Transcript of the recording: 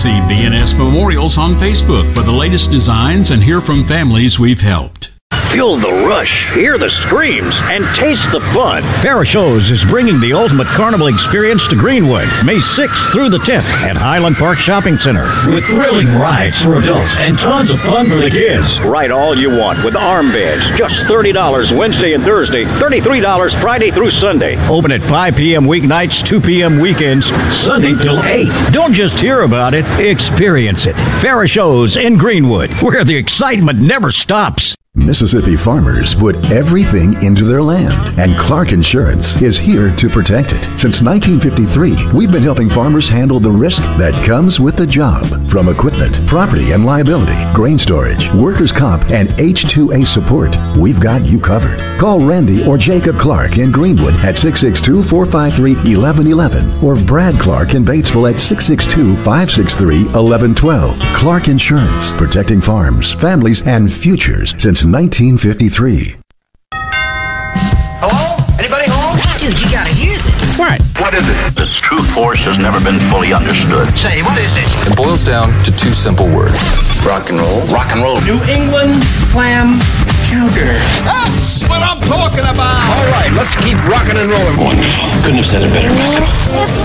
See BNS Memorials on Facebook for the latest designs and hear from families we've helped. Feel the rush, hear the screams, and taste the fun. Farrah Shows is bringing the ultimate carnival experience to Greenwood, May 6th through the 10th at Highland Park Shopping Center. With thrilling rides for adults and tons of fun for the kids. Ride all you want with armbands. Just $30 Wednesday and Thursday, $33 Friday through Sunday. Open at 5 p.m. weeknights, 2 p.m. weekends, Sunday till 8. Don't just hear about it, experience it. Farrah Shows in Greenwood, where the excitement never stops. Mississippi farmers put everything into their land, and Clark Insurance is here to protect it. Since 1953, we've been helping farmers handle the risk that comes with the job. From equipment, property and liability, grain storage, workers' comp, and H2A support, we've got you covered. Call Randy or Jacob Clark in Greenwood at 662-453-1111 or Brad Clark in Batesville at 662-563-1112. Clark Insurance, protecting farms, families, and futures since 1953. Hello? Anybody home? Dude, you gotta hear this. What? What is it? Its true force has never been fully understood. Say, what is this? It boils down to two simple words. Rock and roll. Rock and roll. New England clam chowder. That's what I'm talking about. All right, let's keep rocking and rolling. Wonderful. Couldn't have said it better myself.